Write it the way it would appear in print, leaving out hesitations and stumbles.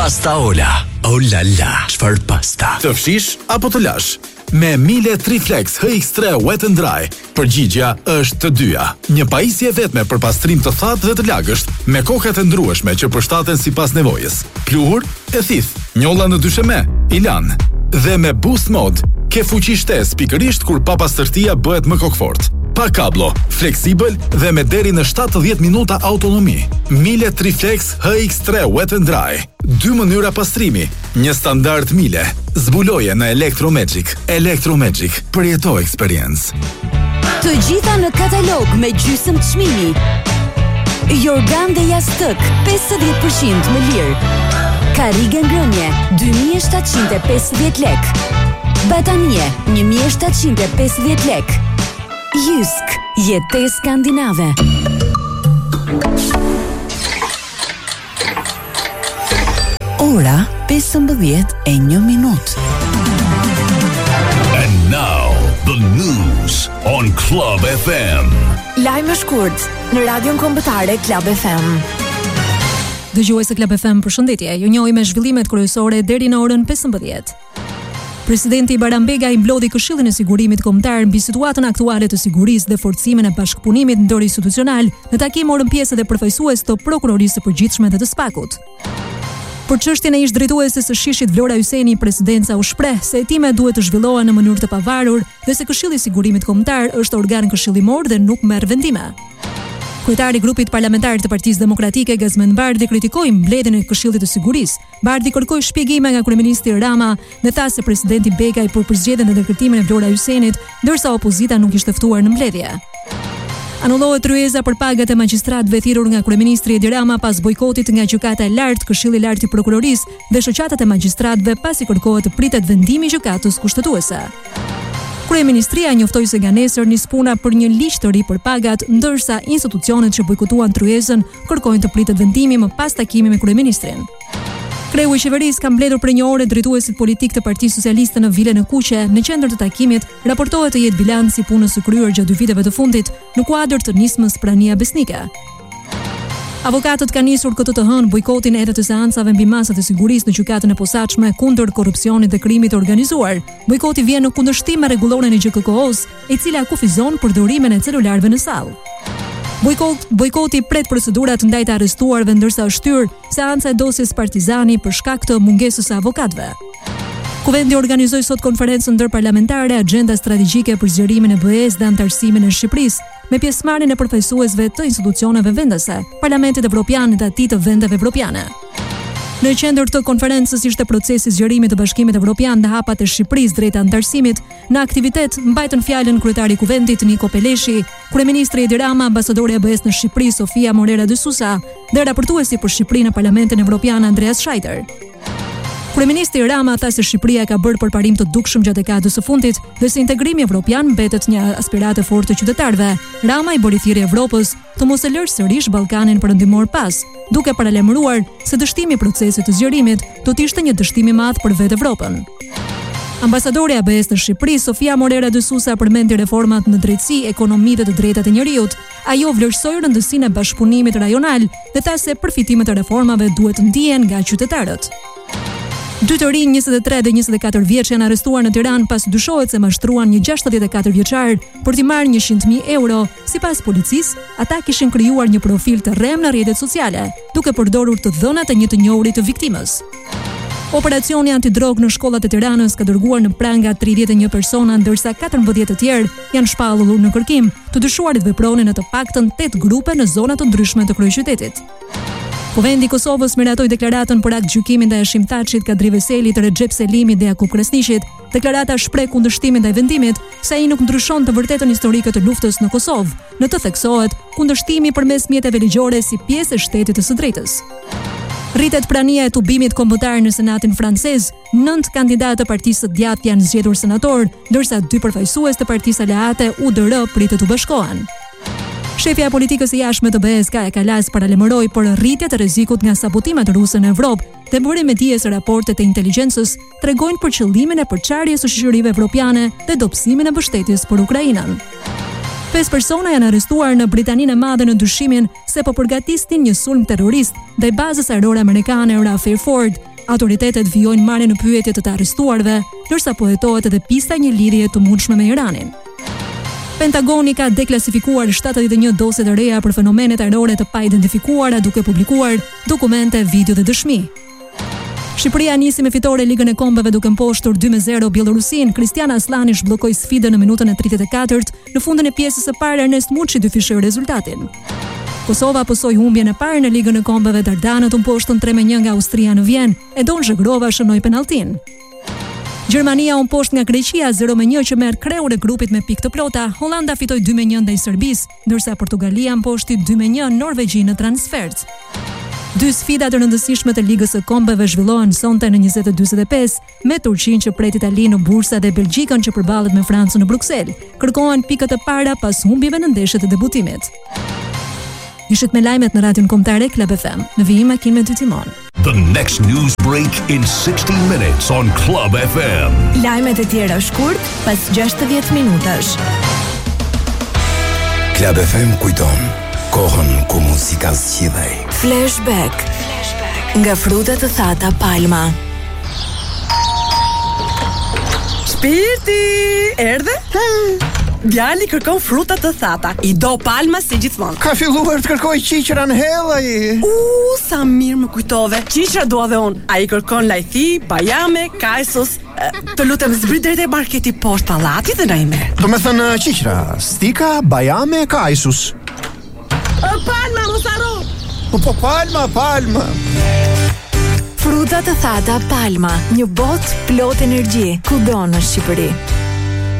Pasta Ola. Oh la la, çfarë pasta. Të fshish apo të lash? Me Miele Triflex HX3 Wet and Dry, përgjigjja është të dyja. Një pajisje vetme për pastrim të thatë dhe të lagësht, me kokat e ndrueshme që përshtaten sipas nevojës. Pluhur e thith, njolla në dysheme, ilan. Dhe me Boost Mode, ke fuqi shtesë pikërisht kur papastërtia bëhet më kokfort. Pa kablo, fleksibël dhe me deri në 70 minuta autonomi. Miele Triflex HX3 Wet and Dry. 2 mënyra pastrimi, një standard Miele. Zbuloje në Electromagic. Electromagic, përjeto experience. Të gjitha në katalog me gjysmë çmimi. Jorgan dhe jastëk 50% më lirë. Karige ngrënje 2750 lek. Batanie 1750 lek. Jysk, jetë skandinave. Ora 15:01. And now, the news on Club FM. Lajme shkurt në radion kombëtare Club FM. Dëgjues e Club FM, përshëndetje. Ju njohim me zhvillimet kryesore deri në orën 15. Presidenti Baran Begaj mblodhi Këshillin e Sigurimit Kombëtar mbi situatën aktuale të sigurisë dhe forcimin e bashkëpunimit ndërinstitucional. Në takim morën pjesë edhe përfaqësues të Prokurorisë së Përgjithshme dhe të SPAK-ut. Për çështjen e ish-drejtueses së Shishit Vlora Hyseni, presidenca u shpreh se hetimet duhet të zhvillohen në mënyrë të pavarur dhe se Këshilli i Sigurimit Kombëtar është organ këshillimor dhe nuk merr vendime. Kryetari i grupit parlamentar të Partisë Demokratike, Gazmend Bardhi, kritikoi mbledhjen e Këshillit të Sigurisë. Bardhi kërkoi shpjegime nga kryeministri Rama dhe tha se presidenti Begaj për përzgjedhjen dhe ndërkërtimin e Vlora Hysenit, ndërsa opozita nuk ishte ftuar në mbledhje. Anullohet ryeza për pagat e magjistratëve thirrur nga kryeministri Edi Rama pas bojkotit nga Gjykata e Lartë, Këshilli i Lartë i Prokurorisë dhe shoqatat e magjistratëve pasi kërkohet të pritet vendimi i gjykatës kushtetuese. Kryeministria njoftoi se nga nesër nis puna për një ligj të ri për pagat, ndërsa institucionet që bojkotuan tryezën kërkojnë të pritet vendimi më pas takimit me kryeministrin. Kreu i qeverisë ka mbledhur për një orë drejtuesit politik të Partisë Socialiste në Vilën e Kuqe. Në qendër të takimit raportohet të jetë bilanci i punës së kryer gjatë 2 viteve të fundit në kuadër të nismës Prania Besnike. Avokatët kanë nisur këtë të hënë bojkotin edhe të seancave mbi masat e sigurisë në gjykatën e posaçme kundër korrupsionit dhe krimit të organizuar. Bojkoti vjen në kundërshtim me rregulloren e GKK-s, e cila kufizon përdorimin e celularëve në sallë. Bojkoti pret procedurat ndaj të arrestuarve, ndërsa është shtyr seanca e dosjes Partizani për shkak të mungesës së avokatëve. Kuvendi organizoi sot konferencën ndërparlamentare Agjenda strategjike për zgjerimin e BE-s dhe antarësimin e Shqipërisë, me pjesëmarrjen e përfaqësuesve të institucioneve vendase, Parlamentit Evropian dhe atij të vendeve evropiane. Në qendër të konferencës ishte procesi i zgjerimit të Bashkimit Evropian dhe hapat e Shqipërisë drejt antarësimit. Në aktivitet mbajtën fjalën kryetari i Kuvendit Niko Peleshi, kryeministri Edi Rama, ambasadori e BE-s në Shqipëri Sofia Morera de Sousa dhe raportuesi për Shqipërinë në Parlamentin Evropian Andreas Schreiter. Kryeministri Rama tha se Shqipëria ka bërë përparim të dukshëm gjatë dekadës së fundit dhe se integrimi evropian mbetet një aspiratë e fortë të qytetarëve. Rama i bëri thirrje Evropës të mos e lërë sërish Ballkanin perëndimor pas, duke paralajmëruar se dështimi i procesit të zgjerimit do të ishte një dështim i madh për vetë Evropën. Ambasadori e BE-s në Shqipëri Sofia Morera de Sousa përmendi reformat në drejtësi, ekonomi dhe të drejtat e njerëzit. Ajo vlerësoi rëndësinë e bashkëpunimit rajonal dhe tha se përfitimet e reformave duhet të ndihen nga qytetarët. 2 të rinj, 23 dhe 24 vjeç janë arrestuar në Tiranë pas dyshohet se mashtruan një 64 vjeçar për t'i marrë 100.000 euro. Sipas policisë, ata kishin krijuar një profil të rrem në rrjetet sociale, duke përdorur të dhënat e një të njohurit të viktimës. Operacioni antidrog në shkollat e Tiranës ka dërguar në pranga 31 persona, ndërsa 14 të tjerë janë shpallur në kërkim. Të dyshuarit vepronin në të paktën 8 grupe në zona të ndryshme të kryeqytetit. Kuvendi i Kosovës miratoi deklaratën për akt gjykimi ndaj Hashim Thaçit, Kadri Veselit, Recep Selimit dhe Jakub Kresniqit. Deklarata shpreh kundërshtimin ndaj vendimit se ai nuk ndryshon të vërtetën historike të luftës në Kosovë. Në të theksohet kundërshtimi përmes mjeteve ligjore si pjesë e shtetit të së drejtës. Rritet prania e tubimit kombëtar në Senatin francez. 9 kandidatë të Partisë së Djathtë janë zgjedhur senator, ndërsa 2 përfaqësues të Partisë Aleate UDR pritet të bashkohen. Shefja e politikës së jashtme të BE-s Kaja Kallas paralajmëroi për rritje të rrezikut nga sabotimet ruse në Evropë. Dhe bëri me dije se raportet e inteligjencës tregojnë për qëllimin e përçarjes së shoqërive evropiane dhe dobësimin e mbështetjes për Ukrainën. 5 persona janë arrestuar në Britaninë e Madhe në dyshimin se po përgatisnin një sulm terrorist ndaj bazës ajrore amerikane Rafale Ford. Autoritetet vijojnë marrjen në pyetje të arrestuarve, ndërsa po hetohet edhe pista e një lidhje të mundshme me Iranin. Pentagoni ka deklasifikuar 71 dosje të reja për fenomenet ajrore të pa-identifikuara, duke publikuar dokumente, video dhe dëshmi. Shqipëria nisi me fitore Ligën e Kombeve duke mposhtur 2-0 Bielorusin. Kristian Aslani zhbllokoi sfidën në minutën e 34 në fundin e pjesës së parë. Ernest Muçi dyfishoi rezultatin. Kosova posoi humbjen e parë në Ligën e Kombeve. Dardanët u mposhtën 3-1 nga Austria në Vjenë. Edon Zhegrova shënoi penalltin. Gjermania u mposht nga Greqia 0-1 që merr kreun e grupit me pikë të plota. Holanda fitoi 2-1 ndaj Serbisë, ndërsa Portugalia mposhti 2-1 Norvegjin në transfert. Dy sfida të rëndësishme të Ligës së Kombeve zhvillohen sonte në 20:45 me Turqinë që pret Itali në bursa dhe Belgjikën që përballet me Francën në Bruksel. Kërkohen pikët e para pas humbjeve në ndeshjet e debutimit. Ishit me lajmet në Radion Kombëtare Club FM. Në vijim makinë me dy timon. The next news break in 60 minutes on Club FM. Lajmet e tjera shkurt pas 60 minutash. Club FM kujton kohën ku muzika zgjidhej. Flashback. Nga frutat të thata Palma. Shpirti, erdhe? Djali kërkon frutat të thata. I do Palma si gjithmonë. Ka filluar të kërkoj qiqran hellaj. Sa mirë më kujtove. Qiqra dua dhe unë. Ai kërkon lajthi, bajame, kajsos. Të lutem zbrit drejt e marketi poshtë pallati dhe na i merr. Do me thënë qiqra, stika, bajame, kajsus. Palma, mos harro. Po Palma. Frutat të thata Palma, një botë plot energji, kudo në Shqipëri.